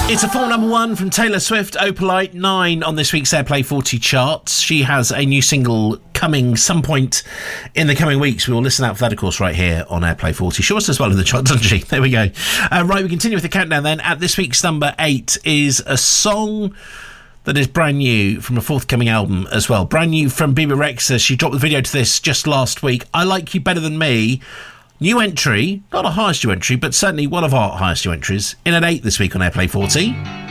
It's a full number one from Taylor Swift, Opalite, 9 on this week's Airplay 40 charts. She has a new single coming some point in the coming weeks. We will listen out for that, of course, right here on Airplay 40. She was as well in the chart, doesn't she? There we go. Right, we continue with the countdown then. At this week's number 8 is a song that is brand new from a forthcoming album as well. Brand new from Bebe Rexha. She dropped the video to this just last week. I Like You Better Than Me. New entry, not a highest new entry, but certainly one of our highest new entries, in at 8 this week on Airplay 40.